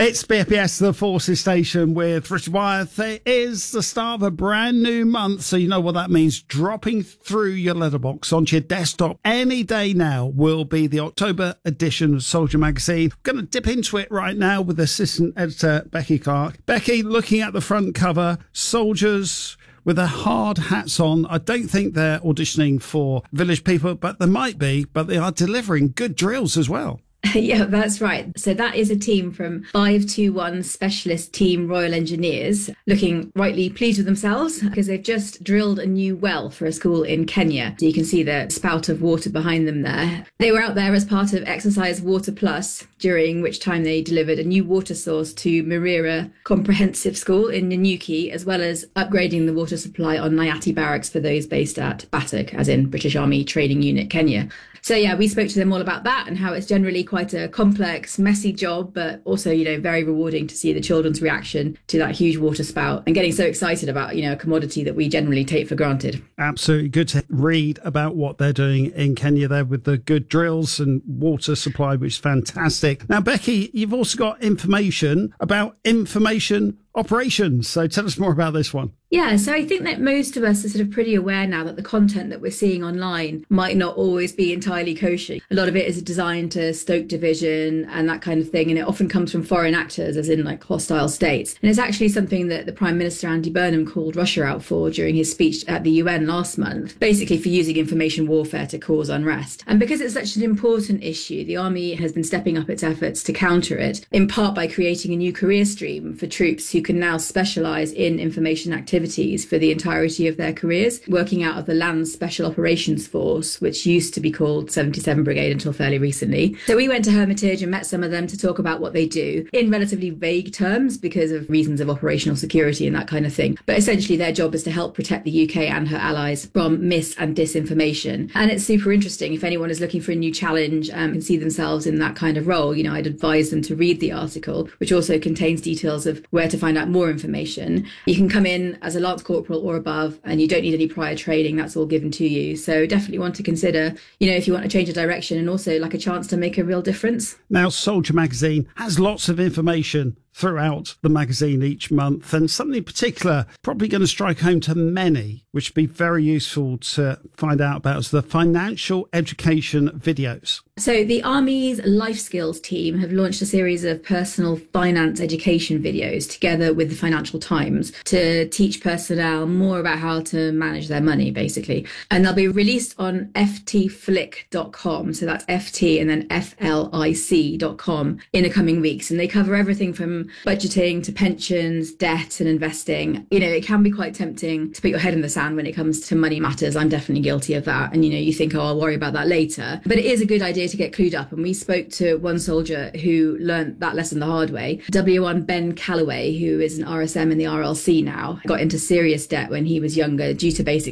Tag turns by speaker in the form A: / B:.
A: It's BFBS, the Forces Station with Richard Wyeth. It is the start of a brand new month, so you know what that means. Dropping through your letterbox onto your desktop any day now will be the October edition of Soldier Magazine. I'm going to dip into it right now with assistant editor Becky Clark. Becky, looking at the front cover, soldiers with their hard hats on. I don't think they're auditioning for village people, but they might be, but they are delivering good drills as well.
B: Yeah, that's right. So that is a team from 521 Specialist Team Royal Engineers, looking rightly pleased with themselves because they've just drilled a new well for a school in Kenya. So you can see the spout of water behind them there. They were out there as part of Exercise Water Plus, during which time they delivered a new water source to Mirira Comprehensive School in Nanyuki, as well as upgrading the water supply on Nyati Barracks for those based at Batak, as in British Army Training Unit, Kenya. So yeah, we spoke to them all about that and how it's generally quite a complex, messy job, but also, very rewarding to see the children's reaction to that huge water spout and getting so excited about, a commodity that we generally take for granted.
A: Absolutely good to read about what they're doing in Kenya there with the good drills and water supply, which is fantastic. Now, Becky, you've also got information about information operations. So tell us more about this one.
B: Yeah, so I think that most of us are sort of pretty aware now that the content that we're seeing online might not always be entirely kosher. A lot of it is designed to stoke division and that kind of thing, and it often comes from foreign actors, as in like hostile states. And it's actually something that the Prime Minister Andy Burnham called Russia out for during his speech at the UN last month, basically for using information warfare to cause unrest. And because it's such an important issue, the Army has been stepping up its efforts to counter it, in part by creating a new career stream for troops who can now specialise in information activities for the entirety of their careers, working out of the Land Special Operations Force, which used to be called 77 Brigade until fairly recently. So we went to Hermitage and met some of them to talk about what they do in relatively vague terms because of reasons of operational security and that kind of thing. But essentially their job is to help protect the UK and her allies from mis and disinformation. And it's super interesting. If anyone is looking for a new challenge and see themselves in that kind of role, I'd advise them to read the article, which also contains details of where to find out more information. You can come in as a Lance Corporal or above, and you don't need any prior training. That's all given to you. So definitely want to consider, if you want to change a direction and also like a chance to make a real difference.
A: Now, Soldier Magazine has lots of information throughout the magazine each month, and something in particular probably going to strike home to many, which would be very useful to find out about, is the financial education videos.
B: So the Army's Life Skills team have launched a series of personal finance education videos together with the Financial Times to teach personnel more about how to manage their money, basically. And they'll be released on ftflick.com. So that's FT and then FLIC.com in the coming weeks. And they cover everything from budgeting to pensions, debt and investing. It can be quite tempting to put your head in the sand when it comes to money matters. I'm definitely guilty of that. And, you think, I'll worry about that later. But it is a good idea to get clued up. And we spoke to one soldier who learned that lesson the hard way. W1 Ben Calloway, who is an RSM in the RLC now, got into serious debt when he was younger due to basic